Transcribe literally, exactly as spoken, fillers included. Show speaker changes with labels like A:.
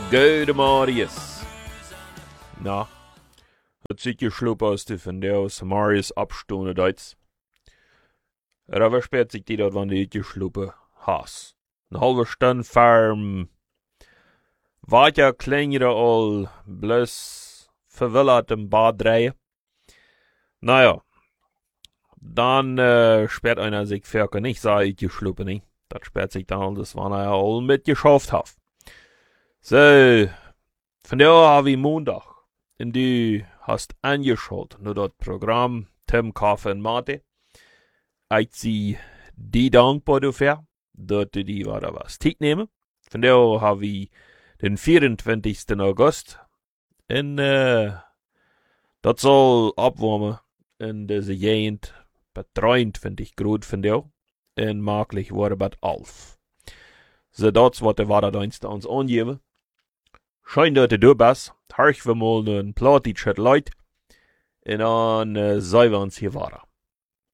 A: Gute Marius. Na, hat sich geschlupt aus die von der aus Marius abstunde Deutsch. Er versperrt sich die dort, wann die geschlupen has. Eine halbe Stunde farm. Wat ja kleinere all, bloß verwillert im Bad drehen. Naja, dann äh, sperrt einer sich für nicht, sei ich geschlupen nicht. Das sperrt sich dann alles, wann er all mitgeschafft hat. So, von der habe ich Montag. Und du hast angeschaut, nur das Programm Tim, Kaffee und Mate. Ich sie die dankbar dafür, dass du die wieder was Zeit nehmen. Von der habe ich den vierundzwanzigsten August. Und äh, das soll abwärmen in dieser Gegend bei dreiundzwanzig Grad von der. Und möglich wurde bei elf. So, das wird der Waderdienst uns angeben. Schein dat du bist, harch wir mal einen Platitschet Leut, und dann äh, sehen wir uns hier weiter.